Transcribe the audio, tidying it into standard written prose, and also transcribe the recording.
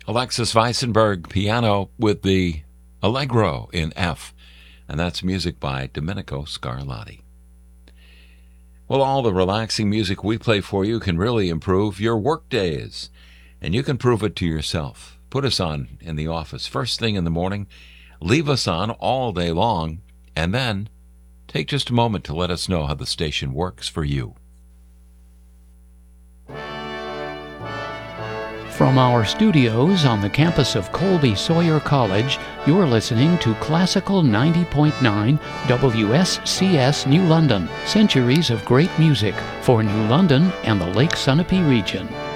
Alexis Weissenberg, piano with the Allegro in F, and that's music by Domenico Scarlatti. Well, all the relaxing music we play for you can really improve your work days, and you can prove it to yourself. Put us on in the office first thing in the morning, leave us on all day long, and then take just a moment to let us know how the station works for you. From our studios on the campus of Colby Sawyer College, you're listening to Classical 90.9 WSCS New London, centuries of great music for New London and the Lake Sunapee region.